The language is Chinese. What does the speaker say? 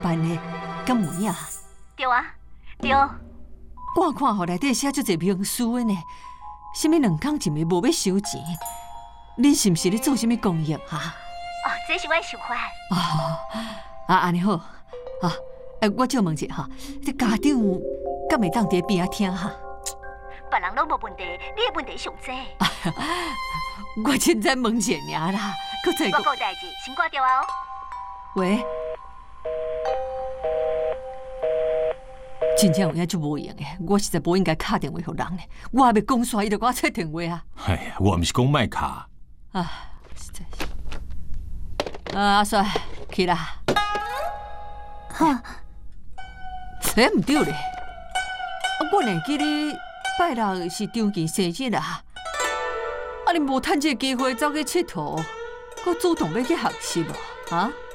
办的，敢有影？ 对啊，对。 我看互内底写足侪名师的呢，什么2工一暝无要收钱，恁是毋是咧做什么公益啊？ 哦，这是我想法。 安尼好，我借问者哈，这家长敢会当伫边仔听哈？ 别人拢无问题，你的问题上济。 我凊彩问者尔啦，搁再我有代志，先挂掉啊哦。 喂，真正有影就无用的，我实在无应该打电话给人呢。我还没讲煞，伊就给我插电话啊！ 哎呀，我毋是讲卖卡。 实在是。阿帅，去啦。 哈， 这唔对咧。我呢记你拜六是长期生日啊，你无趁这机会走去佚佗，搁主动要去学习哦，啊？